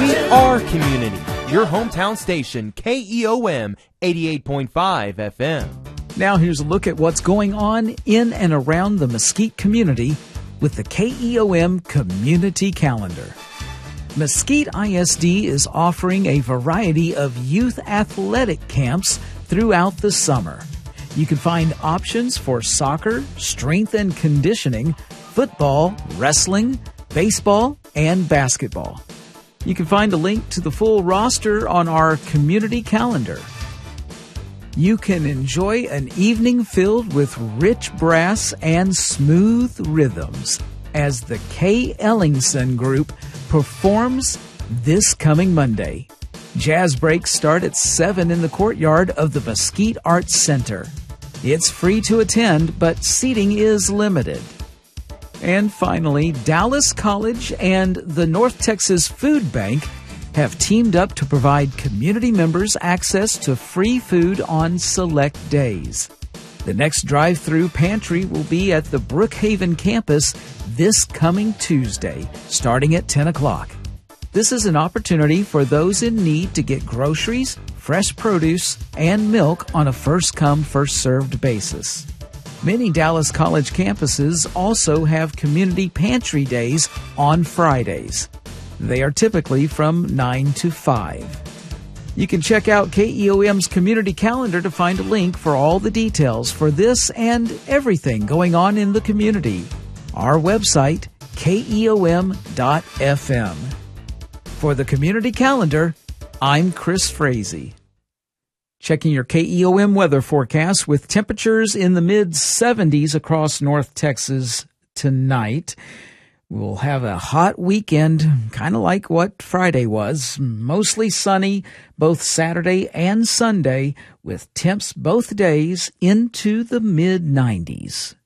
We are community. Your hometown station, KEOM 88.5 FM. Now here's a look at what's going on in and around the Mesquite community with the KEOM Community Calendar. Mesquite ISD is offering a variety of youth athletic camps throughout the summer. You can find options for soccer, strength and conditioning, football, wrestling, baseball, and basketball. You can find a link to the full roster on our community calendar. You can enjoy an evening filled with rich brass and smooth rhythms as the Kay Ellingson Group performs this coming Monday. Jazz breaks start at 7 in the courtyard of the Mesquite Arts Center. It's free to attend, but seating is limited. And finally, Dallas College and the North Texas Food Bank have teamed up to provide community members access to free food on select days. The next drive-through pantry will be at the Brookhaven campus this coming Tuesday, starting at 10 o'clock. This is an opportunity for those in need to get groceries, fresh produce, and milk on a first-come, first-served basis. Many Dallas College campuses also have community pantry days on Fridays. They are typically from 9 to 5. You can check out KEOM's community calendar to find a link for all the details for this and everything going on in the community. Our website, keom.fm. For the community calendar, I'm Chris Frazee. Checking your KEOM weather forecast with temperatures in the mid-70s across North Texas tonight. We'll have a hot weekend, kind of like what Friday was. Mostly sunny both Saturday and Sunday with temps both days into the mid-90s.